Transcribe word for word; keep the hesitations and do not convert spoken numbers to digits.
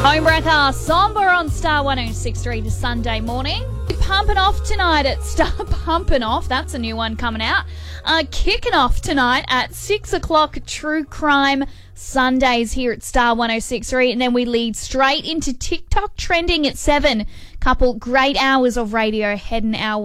Homebreaker, Somber on Star one oh six point three to Sunday morning. Pumping off tonight at Star Pumping Off. That's a new one coming out. Uh, kicking off tonight at six o'clock, True Crime Sundays here at Star one oh six point three. And then we lead straight into TikTok trending at seven. Couple great hours of radio heading our